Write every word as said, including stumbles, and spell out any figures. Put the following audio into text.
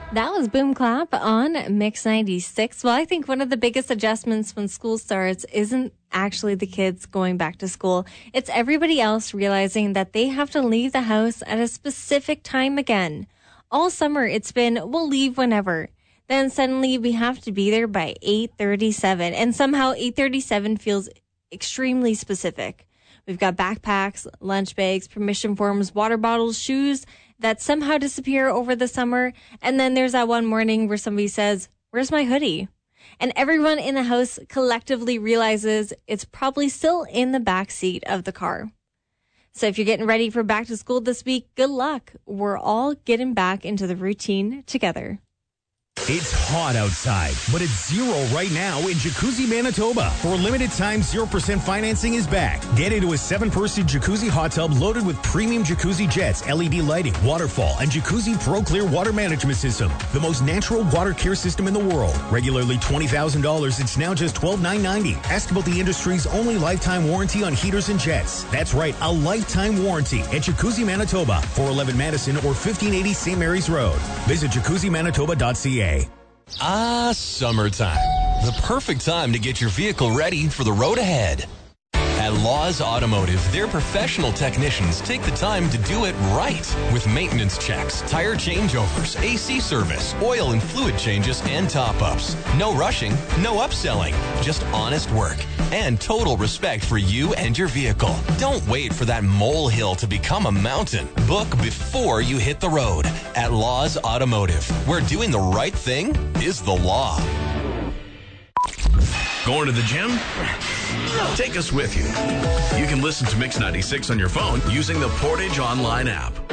That was Boom Clap on Mix ninety-six. Well, I think one of the biggest adjustments when school starts isn't actually the kids going back to school. It's everybody else realizing that they have to leave the house at a specific time again. All summer, it's been, we'll leave whenever. Then suddenly we have to be there by eight thirty-seven. And somehow eight thirty-seven feels extremely specific. We've got backpacks, lunch bags, permission forms, water bottles, shoes that somehow disappear over the summer. And then there's that one morning where somebody says, "Where's my hoodie?" And everyone in the house collectively realizes it's probably still in the back seat of the car. So if you're getting ready for back to school this week, good luck. We're all getting back into the routine together. It's hot outside, but it's zero right now in Jacuzzi, Manitoba. For a limited time, zero percent financing is back. Get into a seven-person jacuzzi hot tub loaded with premium jacuzzi jets, L E D lighting, waterfall, and Jacuzzi Pro Clear water management system. The most natural water care system in the world. Regularly twenty thousand dollars, it's now just twelve thousand nine hundred ninety dollars. Ask about the industry's only lifetime warranty on heaters and jets. That's right, a lifetime warranty at Jacuzzi, Manitoba, four eleven Madison or fifteen eighty Saint Mary's Road. Visit jacuzzi manitoba dot c a. Ah, summertime. The perfect time to get your vehicle ready for the road ahead. At Laws Automotive, their professional technicians take the time to do it right with maintenance checks, tire changeovers, A C service, oil and fluid changes, and top-ups. No rushing, no upselling, just honest work and total respect for you and your vehicle. Don't wait for that molehill to become a mountain. Book before you hit the road at Laws Automotive, where doing the right thing is the law. Going to the gym? Take us with you. You can listen to Mix ninety-six on your phone using the Portage Online app.